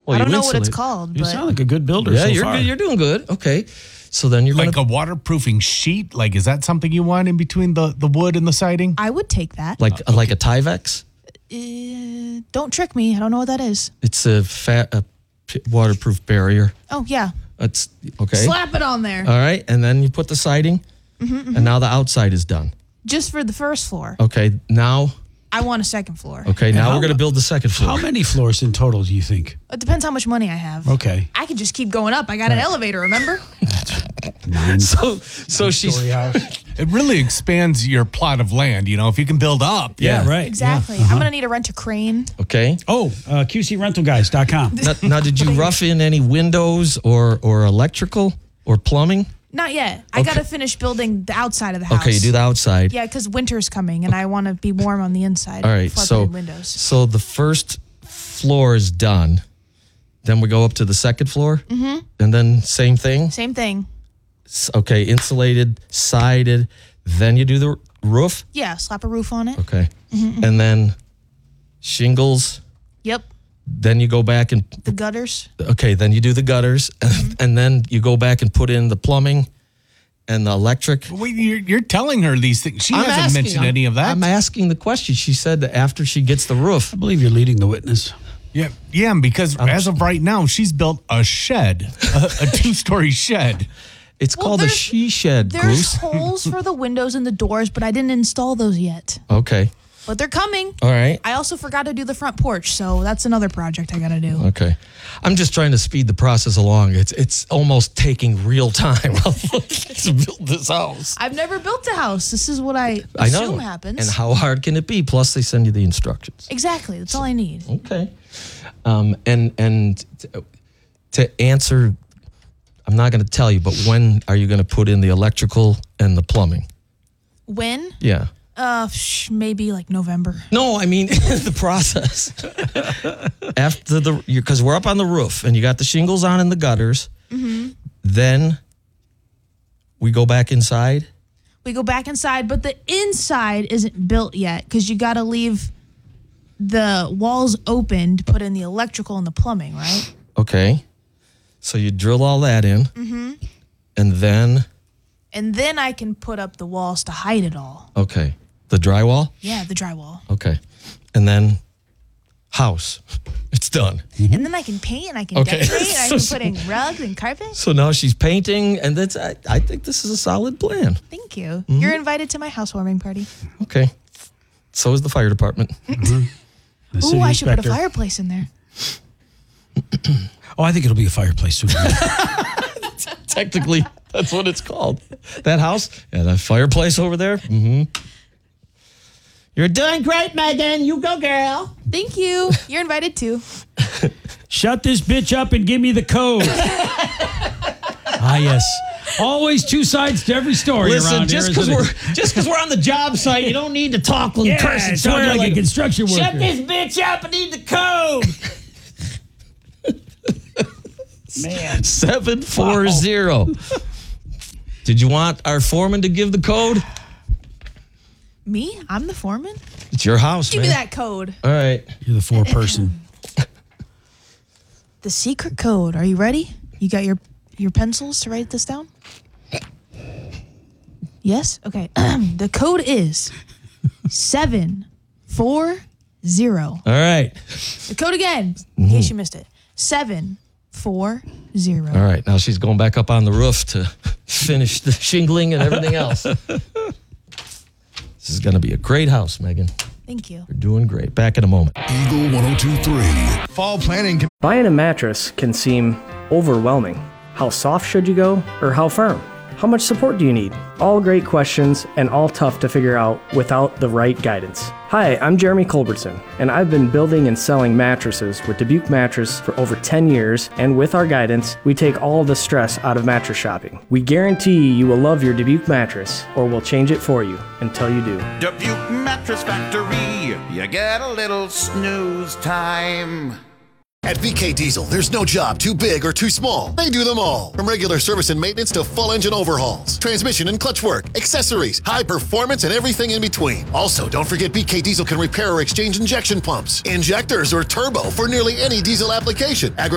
Well, I don't you know what it's insulate. called. You but sound like a good builder Yeah, so you're far. good. You're doing good. Okay. So then you're Like gonna a waterproofing sheet? Like, is that something you want in between the wood and the siding? I would take that. like a Tyvek. Don't trick me. I don't know what that is. It's a waterproof barrier. Oh, yeah. That's okay. Slap it on there. All right, and then you put the siding, and now the outside is done. Just for the first floor. Okay, now I want a second floor. now how- we're gonna build the second floor. How many floors in total do you think? It depends how much money I have. Okay. I can just keep going up. I got an elevator, remember? 9 So she's story house. It really expands your plot of land, if you can build up. Yeah, right. Exactly. Yeah. I'm going to need to rent a crane. okay. Oh, QCRentalguys.com. Now, did you rough in any windows or electrical or plumbing? Not yet. I got to finish building the outside of the house. Okay, you do the outside. Yeah, because winter's coming and I want to be warm on the inside. All right. Before I put in windows. So the first floor is done. Then we go up to the second floor, and then same thing. Same thing. Okay, insulated, sided. Then you do the roof. Yeah, slap a roof on it. Okay, and then shingles. Yep. Then you go back and The gutters. then you do the gutters, and then you go back and put in the plumbing and the electric. Wait, you're telling her these things. She hasn't mentioned any of that. I'm asking the question. She said that after she gets the roof. I believe you're leading the witness. Yeah, because as of right now, she's built a shed, a 2-story shed. It's Well, called a there's- she shed, There's Goose. holes for the windows and the doors, but I didn't install those yet. Okay. But they're coming. All right. I also forgot to do the front porch, so that's another project I got to do. Okay. I'm just trying to speed the process along. It's almost taking real time to build this house. I've never built a house. This is what I I know. assume happens. And how hard can it be? Plus, they send you the instructions. Exactly. That's all I need. Okay. And to answer, I'm not going to tell you, but when are you going to put in the electrical and the plumbing? When? Yeah. Maybe like November. No, I mean the process. After because we're up on the roof and you got the shingles on and the gutters. Then we go back inside. We go back inside, but the inside isn't built yet because you got to leave the walls open to put in the electrical and the plumbing, right? Okay. So you drill all that in. And then, And then I can put up the walls to hide it all. okay, the drywall. Yeah, the drywall. Okay. And then house. It's done. And then I can paint and I can Okay. decorate and I can put in rugs and carpet. So now she's painting, and I think this is a solid plan. Thank you. You're invited to my housewarming party. Okay. So is the fire department. The Ooh, city I should put a inspector. fireplace in there. Oh, I think it'll be a fireplace soon. Technically, that's what it's called. That house? Yeah, that fireplace over there? Mm-hmm. You're doing great, Megan. You go, girl. Thank you. You're invited too. Shut this bitch up and give me the code. Yes. Always two sides to every story Listen, around just here. because we're on the job site, you don't need to talk and curse and sound swear like a construction worker. Shut this bitch up. I need the code. Man. 740. Did you want our foreman to give the code? Me? I'm the foreman? It's your house, Give man. me that code. All right. You're the 4-person. The secret code. Are you ready? You got your pencils to write this down? Yes? Okay. The code is 740. All right. The code again, in case you missed it. 740. All right. Now she's going back up on the roof to finish the shingling and everything else. This is going to be a great house, Megan. Thank you. You're doing great. Back in a moment. Eagle 1023. Fall planning can Buying a mattress can seem overwhelming. How soft should you go, or how firm? How much support do you need? All great questions and all tough to figure out without the right guidance. Hi, I'm Jeremy Culbertson, and I've been building and selling mattresses with Dubuque Mattress for over 10 years, and with our guidance, we take all the stress out of mattress shopping. We guarantee you will love your Dubuque mattress, or we'll change it for you until you do. Dubuque Mattress Factory, you get a little snooze time. At VK Diesel, there's no job too big or too small. They do them all. From regular service and maintenance to full engine overhauls, transmission and clutch work, accessories, high performance, and everything in between. Also, don't forget VK Diesel can repair or exchange injection pumps, injectors, or turbo for nearly any diesel application.